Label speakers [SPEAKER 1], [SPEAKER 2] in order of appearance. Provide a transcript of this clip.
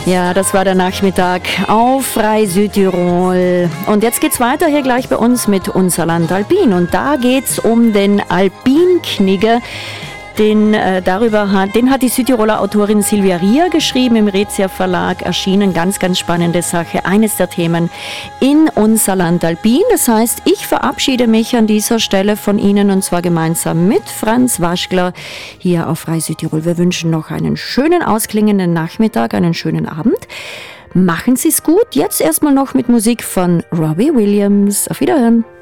[SPEAKER 1] Ja, das war der Nachmittag auf Frei Südtirol. Und jetzt geht's weiter hier gleich bei uns mit Unser Land Alpin. Und da geht's um den Alpinknigge. Den hat die Südtiroler Autorin Silvia Rier geschrieben, im Rezia Verlag erschienen. Ganz, ganz spannende Sache. Eines der Themen in Unser Land Alpin. Das heißt, ich verabschiede mich an dieser Stelle von Ihnen und zwar gemeinsam mit Franz Waschler hier auf Frei Südtirol. Wir wünschen noch einen schönen ausklingenden Nachmittag, einen schönen Abend. Machen Sie es gut. Jetzt erstmal noch mit Musik von Robbie Williams. Auf Wiederhören.